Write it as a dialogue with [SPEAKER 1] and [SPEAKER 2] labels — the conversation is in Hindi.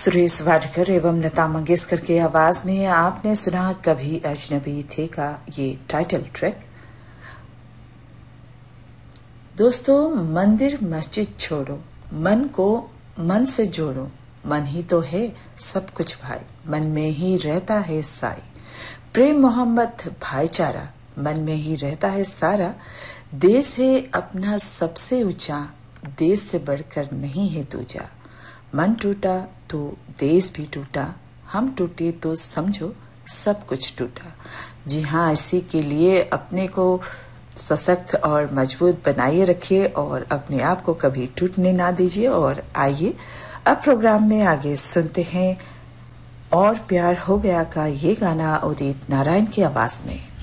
[SPEAKER 1] सुरेश वाडकर एवं लता मंगेशकर के आवाज में आपने सुना कभी अजनबी थे का ये टाइटल ट्रैक। दोस्तों, मंदिर मस्जिद छोड़ो, मन को मन से जोड़ो, मन ही तो है सब कुछ भाई, मन में ही रहता है साई, प्रेम मोहब्बत भाईचारा, मन में ही रहता है सारा, देश है अपना सबसे ऊंचा, देश से बढ़कर नहीं है दूजा, मन टूटा तो देश भी टूटा, हम टूटे तो समझो सब कुछ टूटा। जी हाँ, इसी के लिए अपने को सशक्त और मजबूत बनाइए रखिए और अपने आप को कभी टूटने ना दीजिए। और आइए अब प्रोग्राम में आगे सुनते हैं और प्यार हो गया का ये गाना उदित नारायण की आवाज में।